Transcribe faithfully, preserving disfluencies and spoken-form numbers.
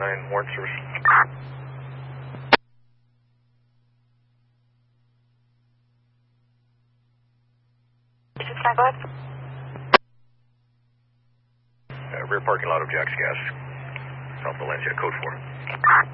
nine, warrant service. Go ahead. Uh, rear parking lot of Jack's Gas. South Valencia, code four.